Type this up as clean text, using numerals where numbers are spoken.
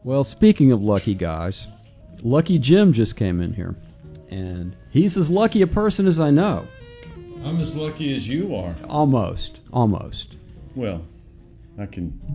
Well, speaking of lucky guys, Lucky Jim just came in here, and he's as lucky a person as I know. I'm as lucky as you are. Almost. Well, I can